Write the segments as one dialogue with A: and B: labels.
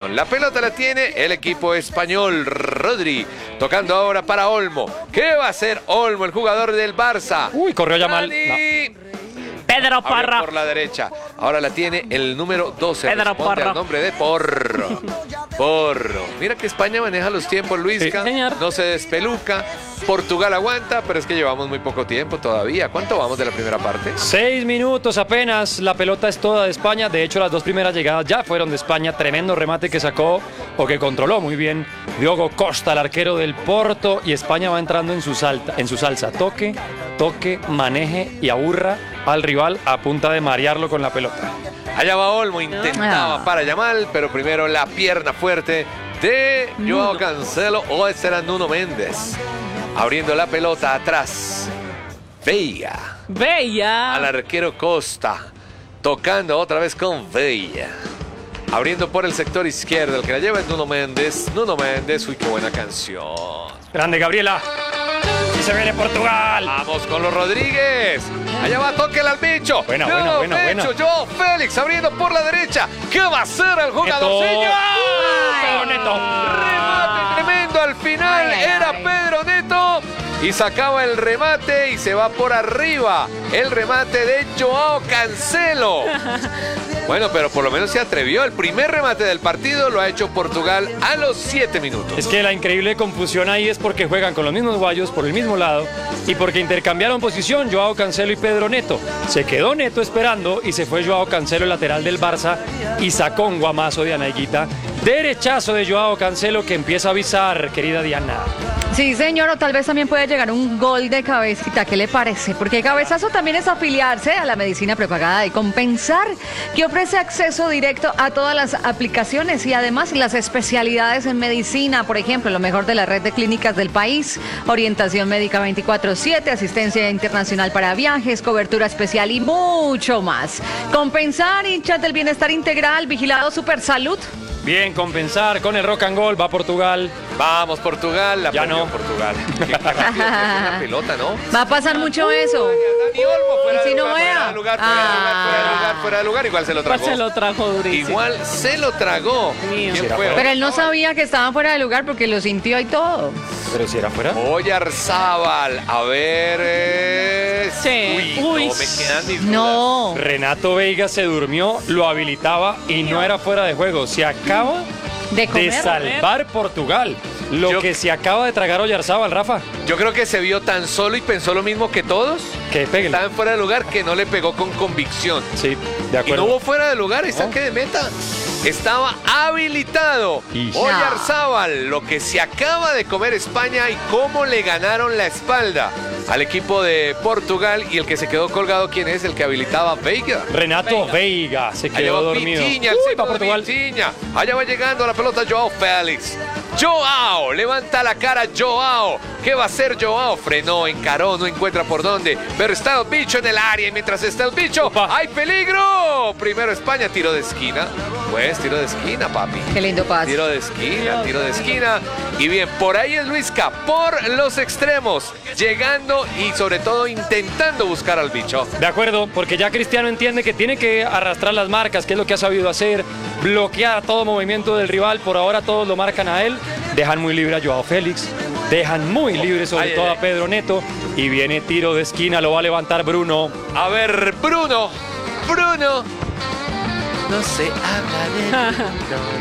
A: balón. La pelota la tiene el equipo español. Rodri tocando ahora para Olmo. ¿Qué va a hacer Olmo, el jugador del Barça?
B: Uy, corrió ya mal.
C: Pedro Porro.
A: Por la derecha. Ahora la tiene el número 12.
C: Pedro Porro.
A: Al nombre de Porro. Porro. Mira que España maneja los tiempos, Luisca.
C: Sí, señor.
A: No se despeluca. Portugal aguanta, pero es que llevamos muy poco tiempo todavía. ¿Cuánto vamos de la primera parte?
B: 6 minutos apenas, la pelota es toda de España. De hecho, las dos primeras llegadas ya fueron de España. Tremendo remate que sacó o que controló muy bien Diogo Costa, el arquero del Porto. Y España va entrando en su salsa. Toque, maneje y aburra al rival a punta de marearlo con la pelota.
A: Allá va Olmo, intentaba para Yamal, pero primero la pierna fuerte de Joao Cancelo. O ese era Nuno Méndez. Abriendo la pelota atrás. Veiga. Al arquero Costa. Tocando otra vez con Veiga. Abriendo por el sector izquierdo. El que la lleva es Nuno Méndez. Uy, qué buena canción.
B: Grande Gabriela. Y se viene Portugal.
A: Vamos con los Rodríguez. Allá va, tóquela al bicho.
B: Buena.
A: Joao Félix abriendo por la derecha. ¿Qué va a hacer el jugador?
B: Pedro Neto.
A: Remate tremendo al final. Era Pedro Neto. Y sacaba el remate y se va por arriba. El remate de Joao Cancelo. Bueno, pero por lo menos se atrevió. El primer remate del partido lo ha hecho Portugal a los 7 minutos.
B: Es que la increíble confusión ahí es porque juegan con los mismos guayos por el mismo lado y porque intercambiaron posición Joao Cancelo y Pedro Neto. Se quedó Neto esperando y se fue Joao Cancelo, el lateral del Barça, y sacó un guamazo de Anaiguita. Derechazo de Joao Cancelo que empieza a avisar, querida Diana.
D: Sí, señor, o tal vez también puede llegar un gol de cabecita. ¿Qué le parece? Porque cabezazo también es afiliarse a la medicina prepagada y Compensar, que ofrece acceso directo a todas las aplicaciones y además las especialidades en medicina. Por ejemplo, lo mejor de la red de clínicas del país, orientación médica 24/7, asistencia internacional para viajes, cobertura especial y mucho más. Compensar, hinchas del bienestar integral, vigilado Supersalud.
B: Bien, Compensar con el Rock and Roll, va Portugal.
A: Vamos, Portugal.
B: Ya no.
A: Portugal. Qué rápido que es la pelota, ¿no?
D: Va a pasar mucho eso.
A: Dani Olmo fuera
D: Y si
A: de
D: no
A: lugar,
D: vea.
A: fuera de lugar. Igual se lo tragó.
C: Se lo trajo durísimo.
A: Igual se lo tragó.
C: Mío.
A: ¿Quién fue?
D: Pero él no sabía que estaban fuera de lugar porque lo sintió y todo.
B: Pero si era fuera.
A: Oyarzábal. A ver.
C: Sí.
A: Uy, no me quedan mis dudas.
D: No.
B: Renato Veiga se durmió, lo habilitaba y no era fuera de juego. Se acaba
D: De
B: de
D: comer.
B: salvar Portugal. Lo que se acaba de tragar Oyarzábal, Rafa.
A: Yo creo que se vio tan solo y pensó lo mismo que todos.
B: Que pegue.
A: Estaban fuera de lugar, que no le pegó con convicción.
B: Sí, de
A: Y
B: acuerdo.
A: no hubo fuera de lugar, y saque de meta. Estaba habilitado.
B: Ish.
A: Oyarzábal, lo que se acaba de comer España y cómo le ganaron la espalda al equipo de Portugal. Y el que se quedó colgado, ¿quién es? El que habilitaba Veiga.
B: Renato Veiga se
A: Allá
B: quedó
A: va
B: dormido.
A: Vitinha, el
B: Uy,
A: centro
B: va
A: de
B: Portugal.
A: Vitinha. Allá va llegando la pelota Joao Félix. Joao, levanta la cara Joao. ¿Qué va a hacer Joao? Frenó, encaró, no encuentra por dónde. Pero está el bicho en el área y mientras está el bicho,
B: Opa.
A: ¡hay peligro! Primero España, tiro de esquina. Pues tiro de esquina, papi.
D: Qué lindo pase.
A: Tiro de esquina. Y bien, por ahí es Luisca, por los extremos, llegando y sobre todo intentando buscar al bicho.
B: De acuerdo, porque ya Cristiano entiende que tiene que arrastrar las marcas, que es lo que ha sabido hacer, bloquear todo movimiento del rival. Por ahora todos lo marcan a él, dejan muy libre a Joao Félix, dejan muy libre sobre todo a Pedro Neto. Y viene tiro de esquina, lo va a levantar Bruno.
A: A ver, Bruno. No se habla de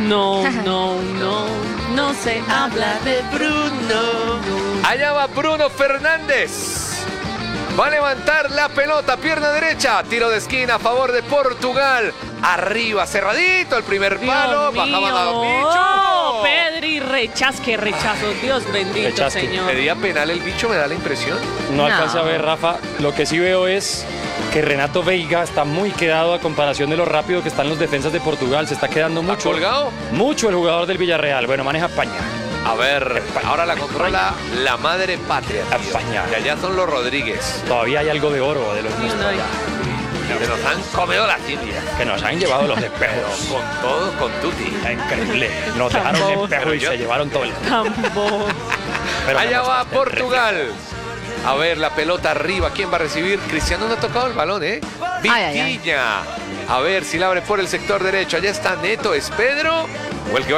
C: No se habla de
A: Bruno. Allá va Bruno Fernández. Va a levantar la pelota, pierna derecha. Tiro de esquina a favor de Portugal. Arriba, cerradito, el primer palo. Bajaban a los bichos.
C: Oh, Pedri, qué rechazo. Dios bendito,
B: Rechazque.
C: Señor.
A: ¿Pedía penal el bicho? Me da la impresión.
B: No
D: No.
B: alcanza a ver, Rafa. Lo que sí veo es que Renato Veiga está muy quedado a comparación de lo rápido que están los defensas de Portugal. Se está quedando
A: ¿Está
B: mucho.
A: colgado?
B: Mucho el jugador del Villarreal. Bueno, maneja España.
A: A ver, ahora la controla la madre patria. tío.
B: España.
A: Y allá son los Rodríguez.
B: Todavía hay algo de oro de los
C: Ni
B: nuestros
C: una-
B: allá,
A: Que nos han comido la tibia.
B: que nos han llevado los
A: Pero
B: espejos.
A: con todo, con tutti.
B: Increíble. Nos dejaron
C: Tampoco.
B: un espejo y
A: Pero yo-
B: se llevaron todo el.
C: Tambo.
B: Pero
A: Allá
B: ganamos
A: va
B: este
A: Portugal. A ver, la pelota arriba. ¿Quién va a recibir? Cristiano no ha tocado el balón, ¿eh?
D: Ay, ay, ay.
A: Vitinha. A ver si la abre por el sector derecho. Allá está Neto. ¿Es Pedro? O el que va